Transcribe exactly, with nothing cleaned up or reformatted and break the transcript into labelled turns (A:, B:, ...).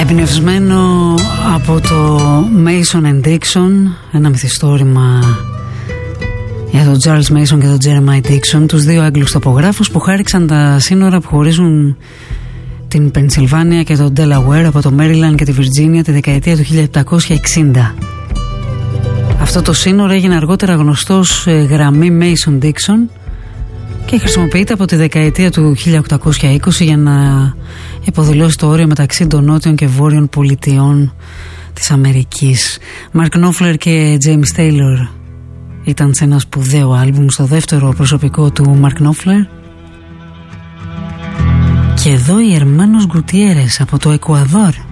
A: Εμπνευσμένο από το Mason and Dixon, ένα μυθιστόρημα για τον Charles Mason και τον Jeremiah Dixon, τους δύο Άγγλους τοπογράφους που χάριξαν τα σύνορα που χωρίζουν την Πενσιλβάνια και το Delaware από το Maryland και τη Virginia τη δεκαετία του χίλια επτακόσια εξήντα. Αυτό το σύνορο έγινε αργότερα γνωστό ως γραμμή Mason-Dixon και χρησιμοποιείται από τη δεκαετία του χίλια οκτακόσια είκοσι για να υποδηλώσει το όριο μεταξύ των νότιων και βόρειων πολιτιών της Αμερικής. Mark Knopfler και James Taylor ήταν σε ένα σπουδαίο άλμπουμ, στο δεύτερο προσωπικό του Mark Knopfler. Και εδώ οι Hermanos Gutierrez από το Εκουαδόρ.